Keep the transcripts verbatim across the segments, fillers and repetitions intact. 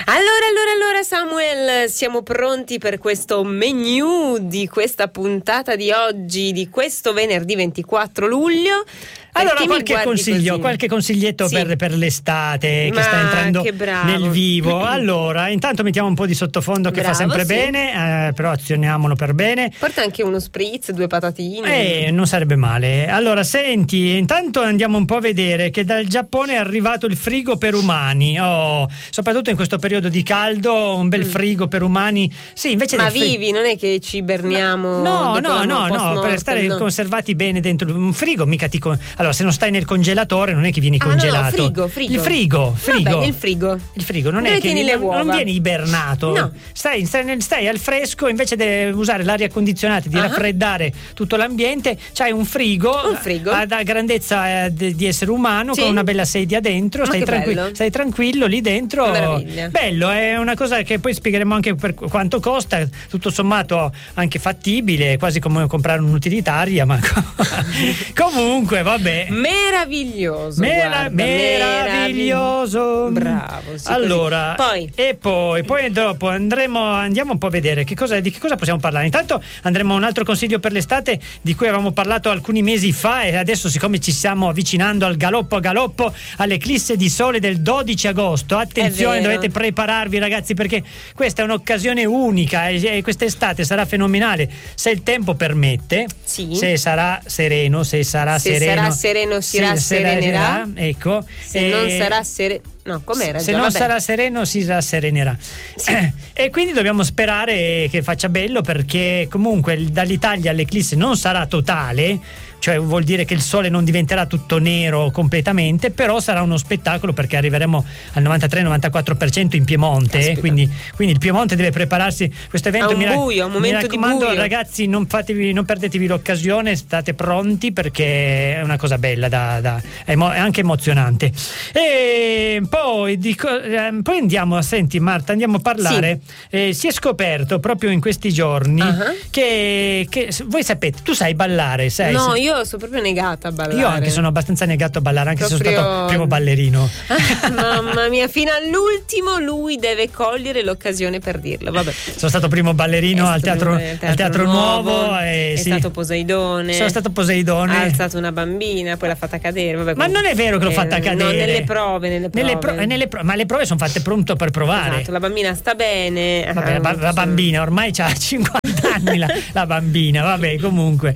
Allora, allora, allora Samuel, siamo pronti per questo menu di questa puntata di oggi, di questo venerdì ventiquattro luglio. Allora, qualche consiglio, così? qualche consiglietto Sì. per, per l'estate Ma che sta entrando che bravo. nel vivo. Allora, intanto mettiamo un po' di sottofondo che Bravo, fa sempre sì. bene, eh, però azioniamolo per bene. Porta anche uno spritz, due patatine. Eh, non sarebbe male. Allora, senti, intanto andiamo un po' a vedere che dal Giappone è arrivato il frigo per umani. Oh, soprattutto in questo periodo di caldo, un bel Mm. frigo per umani. Sì, invece Ma del fri- vivi, non è che ci iberniamo? No, dopo no, l'anno no, no, post-mortem, per stare no. conservati bene dentro un frigo, mica ti con... Allora, se non stai nel congelatore non è che vieni Ah, no, congelato. no, frigo, frigo. Il frigo, frigo. Va bene, il frigo. Il frigo non Dove è che tieni le non, uova? non vieni ibernato. No. Stai, stai, nel- stai al fresco, invece di usare l'aria condizionata, di Ah. raffreddare tutto l'ambiente, c'hai un frigo, Un frigo. a, a grandezza eh, di, di essere umano, Sì. con una bella sedia dentro, Ma stai, che tranqui- bello. stai tranquillo lì dentro. Meraviglia. Bello, è una cosa che poi spiegheremo anche per qu- quanto costa, tutto sommato anche fattibile, quasi come comprare un'utilitaria, ma comunque vabbè. Meraviglioso. Mera- guarda, meraviglioso. Bravo. Sì, Allora, così. Poi. e poi, poi dopo andremo, andiamo un po' a vedere che cosa, di che cosa possiamo parlare. Intanto andremo a un altro consiglio per l'estate di cui avevamo parlato alcuni mesi fa, e adesso, siccome ci stiamo avvicinando al galoppo a galoppo all'eclisse di sole del dodici agosto, attenzione, vero. dovete prepararvi, ragazzi, perché questa è un'occasione unica e, e quest'estate sarà fenomenale se il tempo permette, Sì. se sarà sereno, se sarà Se sereno, sarà sereno si se- rasserenerà. ecco. Se E- non sarà sereno. No, com'era? se già? non Vabbè. sarà sereno si rasserenerà. Eh, e quindi dobbiamo sperare che faccia bello, perché comunque il- dall'Italia l'eclisse non sarà totale, cioè vuol dire che il sole non diventerà tutto nero completamente, però sarà uno spettacolo, perché arriveremo al novantatré novantaquattro per cento in Piemonte, Caspita. quindi, quindi il Piemonte deve prepararsi questo evento. A un mi ra- buio, a un momento mi di raccomando, buio. ragazzi, non, fatevi, non perdetevi l'occasione, state pronti, perché è una cosa bella, da, da- è, mo- è anche emozionante. E poi, dico, eh, poi andiamo a senti Marta, andiamo a parlare. Eh, si è scoperto proprio in questi giorni Ah. che, che voi sapete, tu sai ballare, sai? No, Se- io sono proprio negata a ballare. io anche sono abbastanza negato a ballare, anche se sono Proprio- stato primo ballerino. Ah, mamma mia, fino all'ultimo lui deve cogliere l'occasione per dirlo. Vabbè. Sono stato primo ballerino È al stato teatro, primo- al teatro Nuovo, e è sì. stato Poseidone. Sono stato Poseidone. Ha alzato una bambina, poi l'ha fatta cadere. Vabbè, Ma non è vero che l'ho eh, fatta no, cadere. nelle prove, nelle prove. Nelle pro- nelle pro- ma le prove sono fatte pronto per provare. Esatto, la bambina sta bene. Vabbè, la, ba- la Ah, bambina ormai ha cinquanta anni, la, la bambina, vabbè, comunque.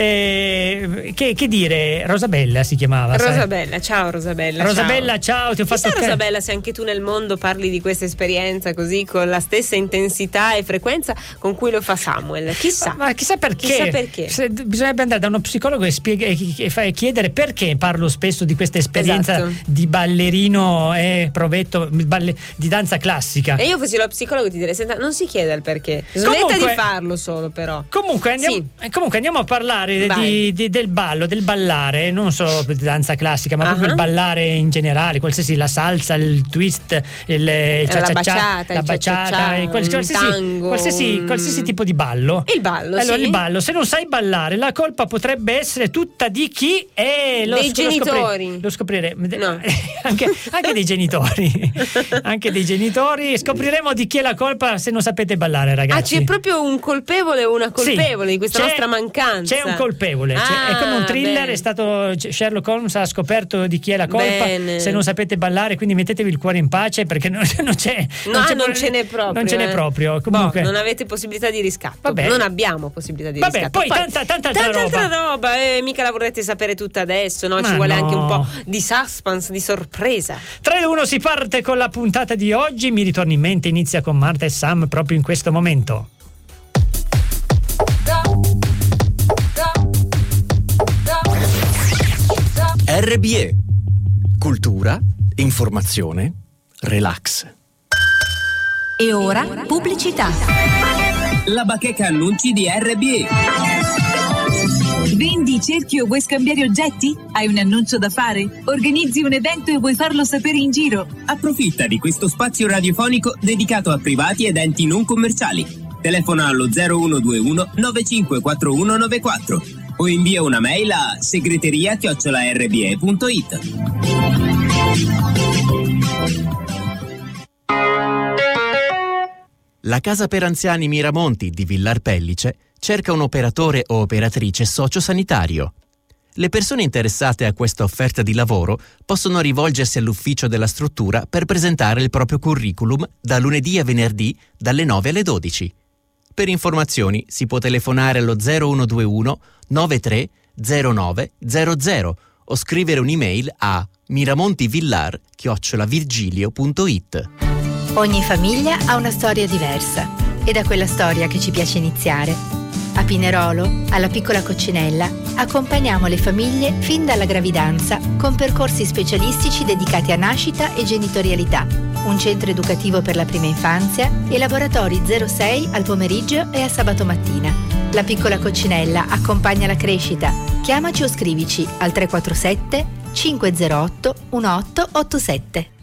Eh, che, che dire, Rosabella si chiamava. sai? Rosabella, ciao Rosabella. Rosabella, ciao, ti ho fatto Chissà ca- Rosabella se anche tu nel mondo parli di questa esperienza così con la stessa intensità e frequenza con cui lo fa Samuel. Chissà. Ma chissà perché. Chissà perché. Se- bisognerebbe andare da uno psicologo e, spiega- e- e fa- e chiedere perché parlo spesso di questa esperienza Esatto. di ballerino e provetto balle- di danza classica. E io fossi lo psicologo ti direi, senta, non si chiede il perché. Smetta Comunque- di farlo solo però. Comunque andiamo, Sì. eh, comunque andiamo a parlare Vai. di, di- del ballo, del ballare, non solo di danza classica, ma Ah. proprio il ballare in generale, qualsiasi, la salsa, il twist, il, il La cha-cha-cha, baciata, la il baciata, cha-cha-cha, e quals- un qualsiasi, tango, qualsiasi, un- qualsiasi tipo di ballo. Il ballo, Allora, sì. il ballo, se non sai ballare, la colpa potrebbe essere tutta di chi è lo Dei sc- lo scopri- genitori. Lo scopriremo. No. anche, anche dei genitori. Anche dei genitori. Scopriremo di chi è la colpa se non sapete ballare, Ah, ragazzi. c'è proprio un colpevole o una colpevole Sì, di questa c'è- nostra mancanza. C'è un colpevole, c'è- è Ah, come un thriller, bene. è stato Sherlock Holmes ha scoperto di chi è la colpa. Bene. Se non sapete ballare, quindi mettetevi il cuore in pace, perché non, non c'è No, ah, non ce n'è proprio. Non ce n'è eh. proprio. Comunque, Boh, non avete possibilità di riscatto. Vabbè. Non abbiamo possibilità di Vabbè, riscatto. poi tanta- tanta altra roba. roba, eh, mica la vorrete sapere tutta adesso, no? Ma Ci vuole no. anche un po' di suspense, di sorpresa. tre uno si parte con la puntata di oggi. Mi ritorna in mente, inizia con Marta e Sam proprio in questo momento. R B E. Cultura, informazione, relax. E ora pubblicità. La bacheca annunci di R B E. Vendi, cerchi o vuoi scambiare oggetti? Hai un annuncio da fare? Organizzi un evento e vuoi farlo sapere in giro? Approfitta di questo spazio radiofonico dedicato a privati ed enti non commerciali. Telefona allo zero uno due uno nove cinque quattro uno nove quattro o invia una mail a segreteria chiocciola r b e punto it. La Casa per Anziani Miramonti di Villar Pellice cerca un operatore o operatrice sociosanitario. Le persone interessate a questa offerta di lavoro possono rivolgersi all'ufficio della struttura per presentare il proprio curriculum da lunedì a venerdì dalle nove alle dodici. Per informazioni si può telefonare allo zero uno due uno nove tre zero nove zero zero o scrivere un'email a miramontivillar chiocciola virgilio punto it. Ogni famiglia ha una storia diversa ed è da quella storia che ci piace iniziare. A Pinerolo, alla Piccola Coccinella, accompagniamo le famiglie fin dalla gravidanza con percorsi specialistici dedicati a nascita e genitorialità, un centro educativo per la prima infanzia e laboratori zero sei al pomeriggio e a sabato mattina. La Piccola Coccinella accompagna la crescita. Chiamaci o scrivici al tre quattro sette cinque zero otto uno otto otto sette.